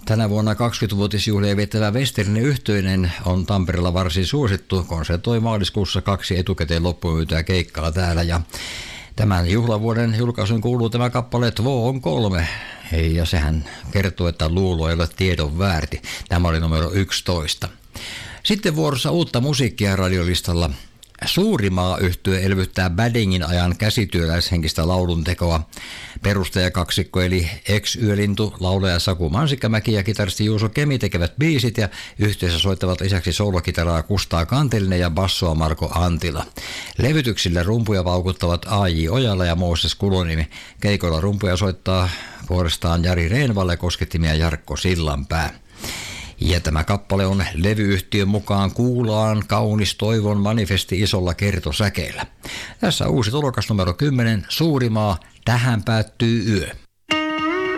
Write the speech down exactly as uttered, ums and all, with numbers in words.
Tänä vuonna kaksikymmentävuotisjuhlia viettävä Westerinen Yhteinen on Tampereella varsin suosittu. Konsertoi maaliskuussa kaksi etukäteen loppumyytyä keikkaa täällä ja tämän juhlavuoden julkaisun kuuluu tämä kappale Två on kolme. Ja sehän kertoo, että luulo ei ole tiedon väärti. Tämä oli numero yksitoista. Sitten vuorossa uutta musiikkia radiolistalla. Suurimaa-yhtye elvyttää Baddingin ajan käsityöläishenkistä lauluntekoa. Perustajakaksikko eli ex-yölintu, laulaja Saku Mansikkamäki ja kitaristi Juuso Kemi tekevät biisit ja yhteensä soittavat lisäksi soolokitaraa Kustaa Kantelinen ja bassoa Marko Antila. Levytyksillä rumpuja paukuttavat A J Ojala ja Mooses Kulonimi. Keikoilla rumpuja soittaa puolestaan Jari Reenvalle, koskettimia Jarkko Sillanpää. Ja tämä kappale on levyyhtiön mukaan kuulaan kaunis toivon manifesti isolla kertosäkeellä. Tässä uusi tulokas numero kymmenen, Suurimaa, tähän päättyy yö.